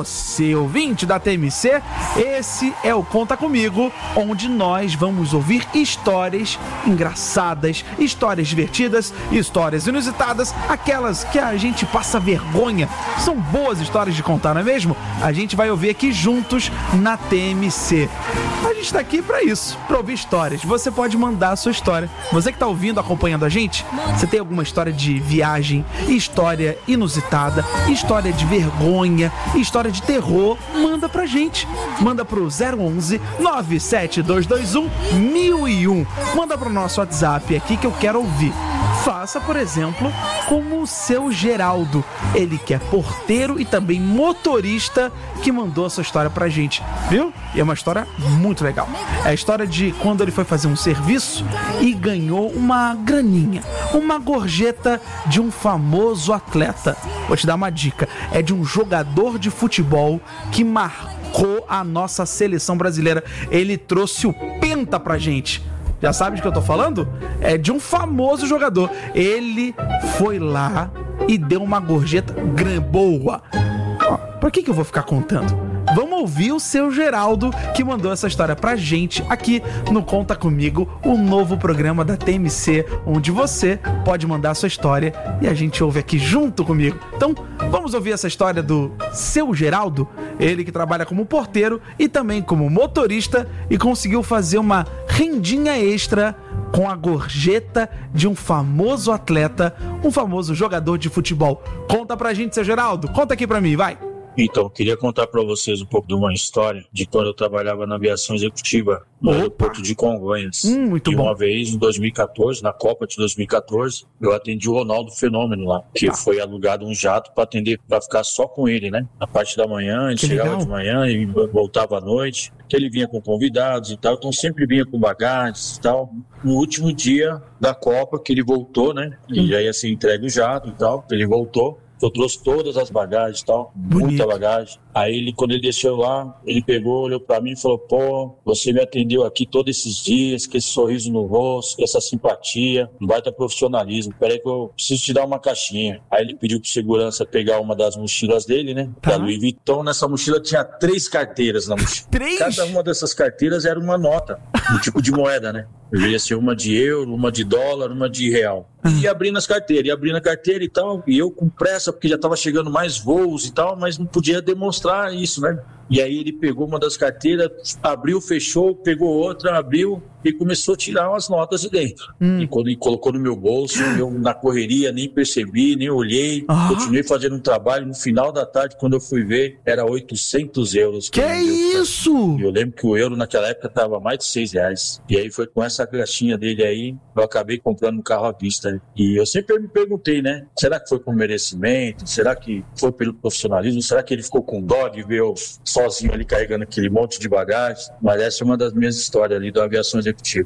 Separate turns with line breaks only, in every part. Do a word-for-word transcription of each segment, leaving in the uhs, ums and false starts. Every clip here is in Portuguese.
você, ouvinte da T M C, esse é o Conta Comigo, onde nós vamos ouvir histórias engraçadas, histórias divertidas, histórias inusitadas, aquelas que a gente passa vergonha. São boas histórias de contar, não é mesmo? A gente vai ouvir aqui juntos na T M C. A gente tá aqui pra isso, pra ouvir histórias. Você pode mandar a sua história. Você que tá ouvindo, acompanhando a gente, você tem alguma história de viagem, história inusitada, história de vergonha, história de terror, manda pra gente. Manda pro zero onze, nove sete dois dois um, mil e um. Manda pro nosso WhatsApp aqui que eu quero ouvir. Faça, por exemplo, como o seu Geraldo. Ele que é porteiro e também motorista, que mandou a sua história pra gente, viu? E é uma história muito legal. É a história de quando ele foi fazer um serviço e ganhou uma graninha, uma gorjeta de um famoso atleta. Vou te dar uma dica. É de um jogador de futebol que marcou a nossa seleção brasileira. Ele trouxe o Penta pra gente. Já sabe de que eu tô falando? É de um famoso jogador. Ele foi lá e deu uma gorjeta gran boa. Ó, por que que eu vou ficar contando? Vamos ouvir o seu Geraldo, que mandou essa história pra gente aqui no Conta Comigo, o novo programa da T M C, onde você pode mandar a sua história e a gente ouve aqui junto comigo. Então, vamos ouvir essa história do seu Geraldo, ele que trabalha como porteiro e também como motorista e conseguiu fazer uma rendinha extra com a gorjeta de um famoso atleta, um famoso jogador de futebol. Conta pra gente, seu Geraldo, conta aqui pra mim, vai!
Então, eu queria contar para vocês um pouco de uma história de quando eu trabalhava na aviação executiva no aeroporto de Congonhas.
Hum, muito
e
bom.
uma vez, em dois mil e catorze, na Copa de dois mil e catorze, eu atendi o Ronaldo Fenômeno lá, que
tá.
foi alugado um jato para atender, para ficar só com ele, né? Na parte da manhã, ele
que
chegava
legal.
de manhã e voltava à noite. Que ele vinha com convidados e tal, então sempre vinha com bagagens e tal. No último dia da Copa, que ele voltou, né? E já ia ser entregue o jato e tal, ele voltou. Eu trouxe todas as bagagens e tal,
Bonito.
Muita bagagem. Aí ele, quando ele desceu lá, ele pegou, olhou pra mim e falou: pô, você me atendeu aqui todos esses dias, com esse sorriso no rosto, com essa simpatia, um baita profissionalismo. Peraí que eu preciso te dar uma caixinha. Aí ele pediu pro segurança pegar uma das mochilas dele, né?
Tá.
Da Louis Vuitton. Nessa mochila tinha três carteiras na mochila.
Três?
Cada uma dessas carteiras era uma nota, um tipo de moeda, né? Devia ser uma de euro, uma de dólar, uma de real. E abrindo as carteiras, e abrindo a carteira e tal, e eu com pressa, porque já estava chegando mais voos e tal, mas não podia demonstrar isso, né? E aí ele pegou uma das carteiras, abriu, fechou, pegou outra, abriu e começou a tirar umas notas de dentro. Hum. E quando ele colocou no meu bolso, eu na correria nem percebi, nem olhei, ah. continuei fazendo um trabalho. No final da tarde, quando eu fui ver, era oitocentos euros.
Que, que é isso?
E eu lembro que o euro naquela época estava mais de seis reais. E aí foi com essa graxinha dele aí, eu acabei comprando um carro à vista. E eu sempre me perguntei, né? Será que foi por merecimento? Será que foi pelo profissionalismo? Será que ele ficou com dó de ver eu sozinho ali carregando aquele monte de bagagem? Mas essa é uma das minhas histórias ali da aviação executiva.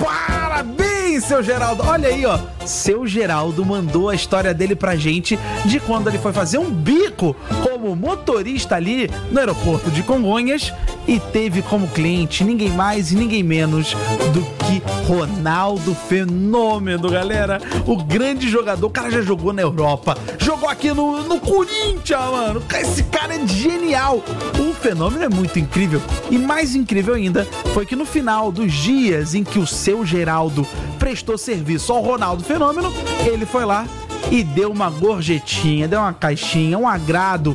Parabéns, seu Geraldo! Olha aí, ó. Seu Geraldo mandou a história dele pra gente de quando ele foi fazer um bico como motorista ali no aeroporto de Congonhas e teve como cliente ninguém mais e ninguém menos do que Ronaldo Fenômeno, galera. O grande jogador, o cara já jogou na Europa, jogou aqui no, no Corinthians, mano. Esse cara é genial. O Fenômeno é muito incrível. E mais incrível ainda foi que no final dos dias em que o seu Geraldo prestou serviço ao Ronaldo Fenômeno, ele foi lá e deu uma gorjetinha, deu uma caixinha, um agrado.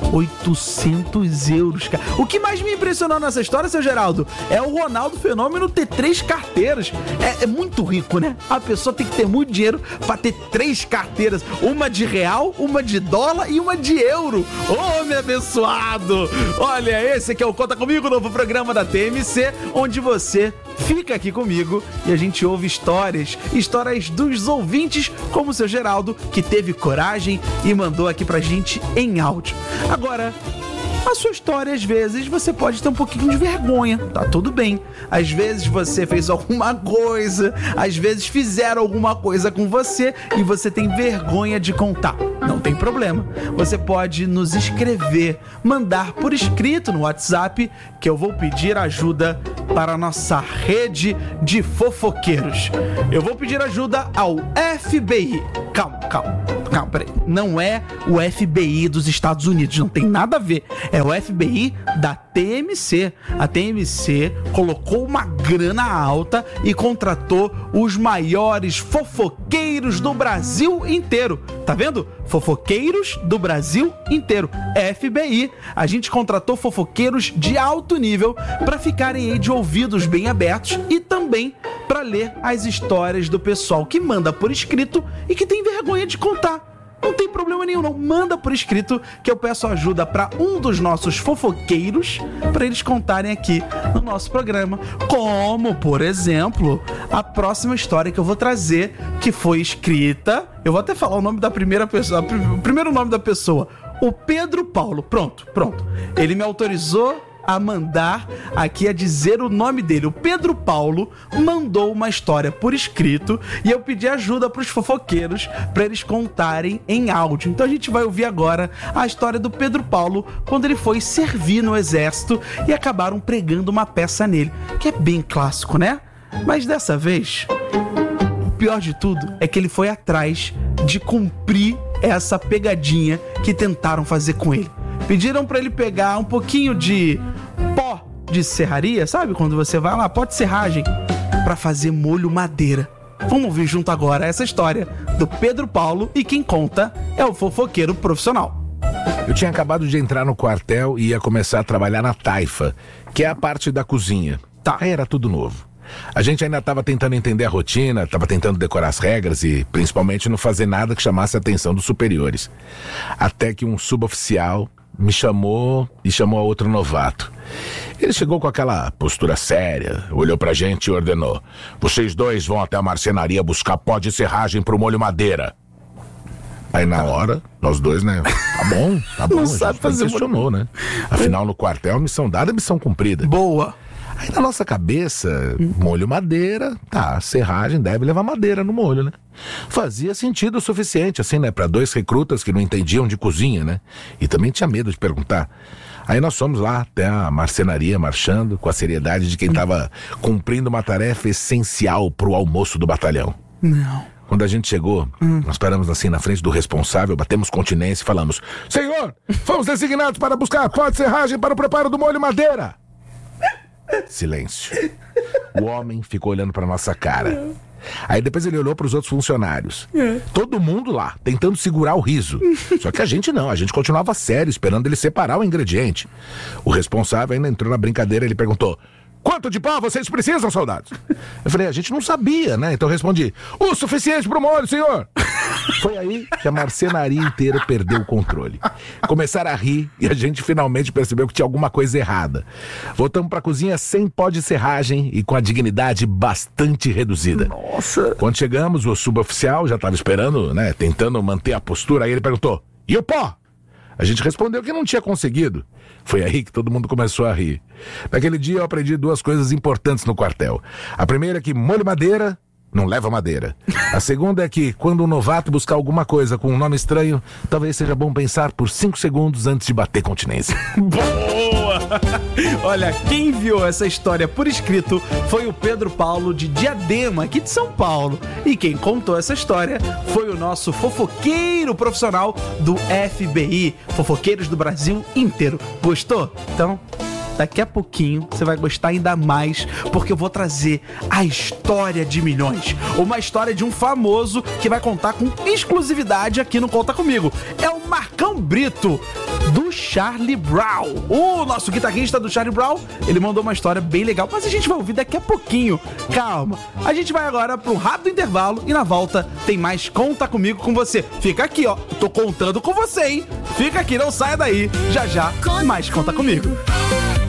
oitocentos euros, cara. O que mais me impressionou nessa história, seu Geraldo, é o Ronaldo Fenômeno ter três carteiras. É, é muito rico, né? A pessoa tem que ter muito dinheiro pra ter três carteiras. Uma de real, uma de dólar e uma de euro. Ô, meu abençoado! Olha, esse aqui é o Conta Comigo, novo programa da T M C, onde você fica aqui comigo e a gente ouve histórias, histórias dos ouvintes, como o seu Geraldo, que teve coragem e mandou aqui pra gente em áudio. Agora, a sua história, às vezes, você pode ter um pouquinho de vergonha, tá tudo bem. Às vezes você fez alguma coisa, às vezes fizeram alguma coisa com você e você tem vergonha de contar. Não tem problema. Você pode nos escrever, mandar por escrito no WhatsApp, que eu vou pedir ajuda para a nossa rede de fofoqueiros. Eu vou pedir ajuda ao F B I. Calma, calma. calma, peraí. Não é o F B I dos Estados Unidos, não tem nada a ver. É o F B I da T M C. A T M C colocou uma grana alta e contratou os maiores fofoqueiros do Brasil inteiro. Tá vendo? Fofoqueiros do Brasil inteiro. F B I. A gente contratou fofoqueiros de alto nível para ficarem aí de ouvidos bem abertos e também para ler as histórias do pessoal que manda por escrito e que tem vergonha de contar. Não tem problema nenhum, não. Manda por escrito que eu peço ajuda para um dos nossos fofoqueiros para eles contarem aqui no nosso programa. Como, por exemplo, a próxima história que eu vou trazer, que foi escrita... Eu vou até falar o nome da primeira pessoa, o primeiro nome da pessoa. O Pedro Paulo. Pronto, pronto. Ele me autorizou a mandar aqui, a dizer o nome dele. O Pedro Paulo mandou uma história por escrito e eu pedi ajuda pros fofoqueiros para eles contarem em áudio. Então a gente vai ouvir agora a história do Pedro Paulo quando ele foi servir no exército e acabaram pregando uma peça nele, que é bem clássico, né? Mas dessa vez, o pior de tudo é que ele foi atrás de cumprir essa pegadinha que tentaram fazer com ele. Pediram pra ele pegar um pouquinho de pó de serraria, sabe? Quando você vai lá, pó de serragem, pra fazer molho madeira. Vamos ouvir junto agora essa história do Pedro Paulo e quem conta é o fofoqueiro profissional.
Eu tinha acabado de entrar no quartel e ia começar a trabalhar na taifa, que é a parte da cozinha. Tá, aí era tudo novo. A gente ainda estava tentando entender a rotina, estava tentando decorar as regras e principalmente não fazer nada que chamasse a atenção dos superiores. Até que um suboficial me chamou e chamou a outro novato. Ele chegou com aquela postura séria, olhou pra gente e ordenou: vocês dois vão até a marcenaria buscar pó de serragem pro molho madeira. Aí na hora, nós dois, né? Tá bom, tá bom.
Não sabe fazer,
questionou, né? Afinal, no quartel, missão dada é missão cumprida.
Boa.
Aí na nossa cabeça, molho madeira, tá, serragem deve levar madeira no molho, né? Fazia sentido o suficiente, assim, né? Pra dois recrutas que não entendiam de cozinha, né? E também tinha medo de perguntar. Aí nós fomos lá até a marcenaria, marchando, com a seriedade de quem tava cumprindo uma tarefa essencial pro almoço do batalhão.
Não.
Quando a gente chegou, hum. nós paramos assim na frente do responsável, batemos continência e falamos: senhor, fomos designados para buscar pó de serragem para o preparo do molho madeira. Silêncio. O homem ficou olhando pra nossa cara. Aí depois ele olhou pros outros funcionários. Todo mundo lá, tentando segurar o riso. Só que a gente não, a gente continuava sério, esperando ele separar o ingrediente. O responsável ainda entrou na brincadeira e ele perguntou: quanto de pó vocês precisam, soldados? Eu falei: a gente não sabia, né? Então eu respondi: o suficiente pro molho, senhor. Foi aí que a marcenaria inteira perdeu o controle. Começaram a rir e a gente finalmente percebeu que tinha alguma coisa errada. Voltamos pra cozinha sem pó de serragem e com a dignidade bastante reduzida.
Nossa.
Quando chegamos, o suboficial já estava esperando, né? Tentando manter a postura. Aí ele perguntou: e o pó? A gente respondeu que não tinha conseguido. Foi aí que todo mundo começou a rir. Naquele dia eu aprendi duas coisas importantes no quartel. A primeira é que molho madeira não leva madeira. A segunda é que quando um novato buscar alguma coisa com um nome estranho, talvez seja bom pensar por cinco segundos antes de bater continência.
Boa! Olha, quem enviou essa história por escrito foi o Pedro Paulo de Diadema, aqui de São Paulo. E quem contou essa história foi o nosso fofoqueiro profissional do F B I, fofoqueiros do Brasil inteiro. Gostou? Então, daqui a pouquinho você vai gostar ainda mais, porque eu vou trazer a história de milhões. Uma história de um famoso que vai contar com exclusividade aqui no Conta Comigo. É o Marcão Brito, do Charlie Brown. O nosso guitarrista do Charlie Brown, ele mandou uma história bem legal, mas a gente vai ouvir daqui a pouquinho. Calma. A gente vai agora para um rápido intervalo e na volta tem mais Conta Comigo com você. Fica aqui, ó. Tô contando com você, hein? Fica aqui, não saia daí. Já já, mais Conta Comigo.